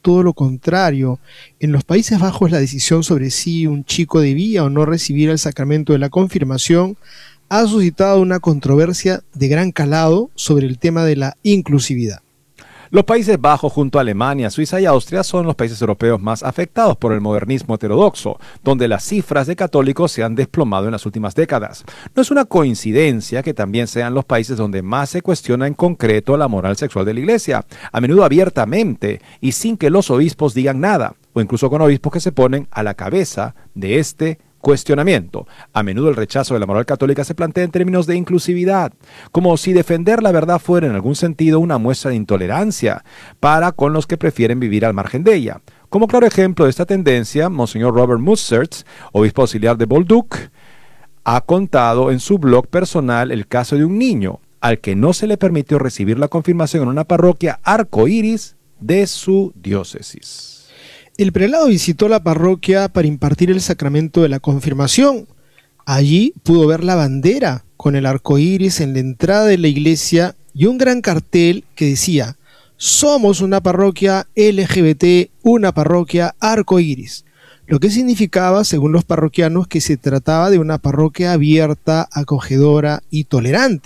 todo lo contrario. En los Países Bajos la decisión sobre si un chico debía o no recibir el sacramento de la confirmación ha suscitado una controversia de gran calado sobre el tema de la inclusividad. Los Países Bajos junto a Alemania, Suiza y Austria son los países europeos más afectados por el modernismo heterodoxo, donde las cifras de católicos se han desplomado en las últimas décadas. No es una coincidencia que también sean los países donde más se cuestiona en concreto la moral sexual de la Iglesia, a menudo abiertamente y sin que los obispos digan nada, o incluso con obispos que se ponen a la cabeza de este cuestionamiento. A menudo el rechazo de la moral católica se plantea en términos de inclusividad, como si defender la verdad fuera en algún sentido una muestra de intolerancia para con los que prefieren vivir al margen de ella. Como claro ejemplo de esta tendencia, Monseñor Robert Mussertz, obispo auxiliar de Bolduc, ha contado en su blog personal el caso de un niño al que no se le permitió recibir la confirmación en una parroquia arcoíris de su diócesis. El prelado visitó la parroquia para impartir el sacramento de la confirmación. Allí pudo ver la bandera con el arco iris en la entrada de la iglesia y un gran cartel que decía: somos una parroquia LGBT, una parroquia arco iris. Lo que significaba, según los parroquianos, que se trataba de una parroquia abierta, acogedora y tolerante.